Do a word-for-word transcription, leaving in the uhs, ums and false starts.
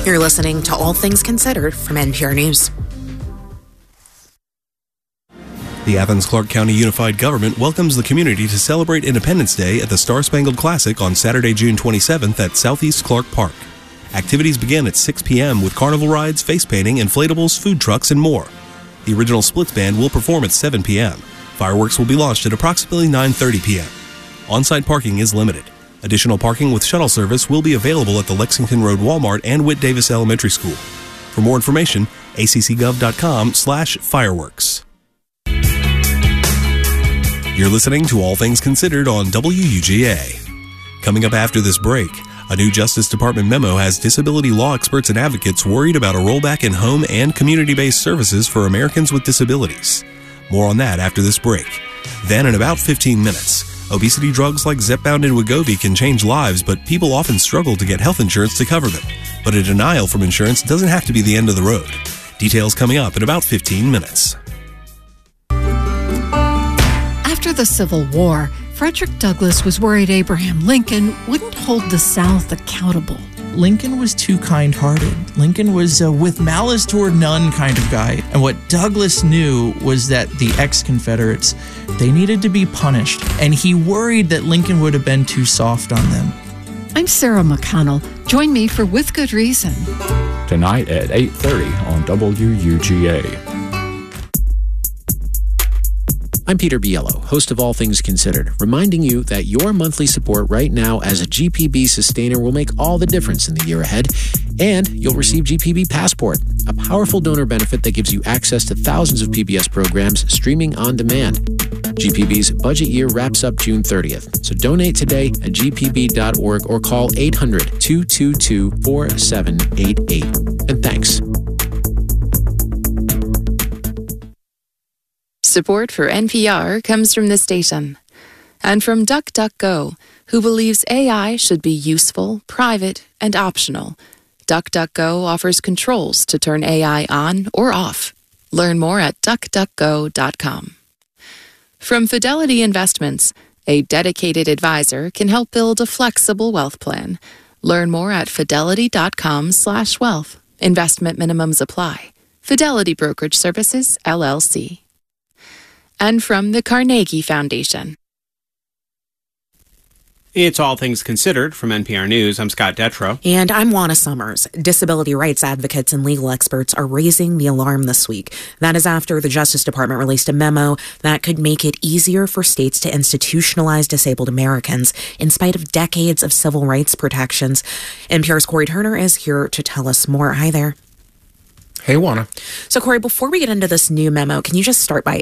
You're listening to All Things Considered from N P R News. The Athens-Clarke County Unified Government welcomes the community to celebrate Independence Day at the Star-Spangled Classic on Saturday, June twenty-seventh at Southeast Clarke Park. Activities begin at six p.m. with carnival rides, face painting, inflatables, food trucks, and more. The original Splits Band will perform at seven p.m. Fireworks will be launched at approximately nine thirty p.m. On-site parking is limited. Additional parking with shuttle service will be available at the Lexington Road Walmart and Whit Davis Elementary School. For more information, a c c gov dot com slash fireworks. You're listening to All Things Considered on W U G A. Coming up after this break, a new Justice Department memo has disability law experts and advocates worried about a rollback in home and community-based services for Americans with disabilities. More on that after this break. Then in about fifteen minutes, obesity drugs like Zepbound and Wegovy can change lives, but people often struggle to get health insurance to cover them. But a denial from insurance doesn't have to be the end of the road. Details coming up in about fifteen minutes. After the Civil War, Frederick Douglass was worried Abraham Lincoln wouldn't hold the South accountable. Lincoln was too kind-hearted. Lincoln was a with malice toward none kind of guy. And what Douglass knew was that the ex-Confederates, they needed to be punished. And he worried that Lincoln would have been too soft on them. I'm Sarah McConnell. Join me for With Good Reason. Tonight at eight thirty on W U G A. I'm Peter Biello, host of All Things Considered, reminding you that your monthly support right now as a G P B sustainer will make all the difference in the year ahead. And you'll receive G P B Passport, a powerful donor benefit that gives you access to thousands of P B S programs streaming on demand. G P B's budget year wraps up June thirtieth, so donate today at g p b dot org or call eight hundred, two two two, four seven eight eight. And thanks. Support for N P R comes from the station and from DuckDuckGo, who believes A I should be useful, private, and optional. DuckDuckGo offers controls to turn A I on or off. Learn more at duck duck go dot com. From Fidelity Investments, a dedicated advisor can help build a flexible wealth plan. Learn more at fidelity dot com slash wealth. Investment minimums apply. Fidelity Brokerage Services, L L C. And from the Carnegie Foundation. It's All Things Considered from N P R News. I'm Scott Detrow. And I'm Juana Summers. Disability rights advocates and legal experts are raising the alarm this week. That is after the Justice Department released a memo that could make it easier for states to institutionalize disabled Americans in spite of decades of civil rights protections. N P R's Corey Turner is here to tell us more. Hi there. Hey, Juana. So, Corey, before we get into this new memo, can you just start by